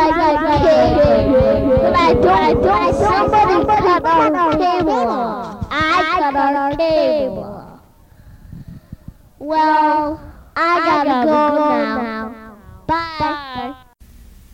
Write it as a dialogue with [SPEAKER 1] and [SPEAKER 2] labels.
[SPEAKER 1] got cable. But I don't. Somebody cut our cable. I cut our cable. Well, I gotta go now. Bye.